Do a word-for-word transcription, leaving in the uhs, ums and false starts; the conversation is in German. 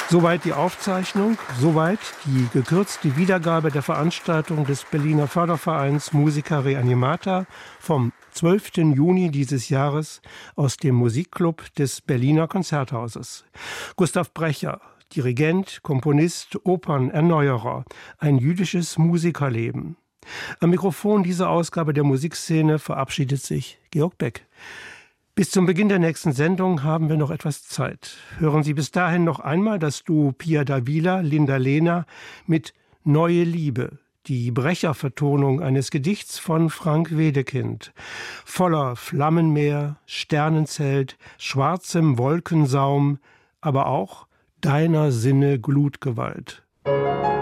Soweit die Aufzeichnung, soweit die gekürzte Wiedergabe der Veranstaltung des Berliner Fördervereins Musica Reanimata vom zwölften Juni dieses Jahres aus dem Musikclub des Berliner Konzerthauses. Gustav Brecher, Dirigent, Komponist, Opernerneuerer, ein jüdisches Musikerleben. Am Mikrofon dieser Ausgabe der Musikszene verabschiedet sich Georg Beck. Bis zum Beginn der nächsten Sendung haben wir noch etwas Zeit. Hören Sie bis dahin noch einmal das Duo Pia Davila, Linda Lehner mit Neue Liebe, die Brecher-Vertonung eines Gedichts von Frank Wedekind. Voller Flammenmeer, Sternenzelt, schwarzem Wolkensaum, aber auch deiner Sinne Glutgewalt.